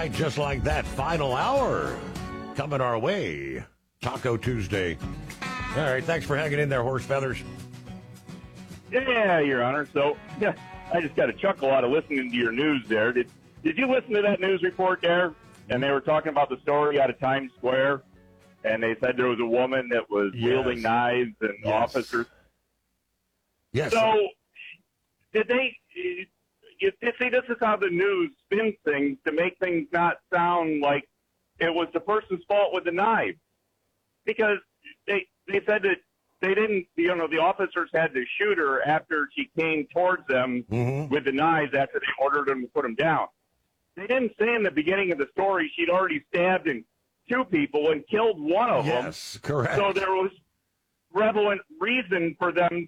right, just like that, final hour coming our way. Taco Tuesday. All right, thanks for hanging in there, Horse Feathers. Yeah, Your Honor. So, yeah, I just got a chuckle out of listening to your news there. Did you listen to that news report there? And they were talking about the story out of Times Square, and they said there was a woman that was wielding knives and officers. Yes. So, did they? You see, this is how the news spins things to make things not sound like it was the person's fault with the knife, because they said that they didn't. The officers had to shoot her after she came towards them with the knives after they ordered them to put them down. They didn't say in the beginning of the story she'd already stabbed two people and killed one of them. Yes, correct. So there was relevant reason for them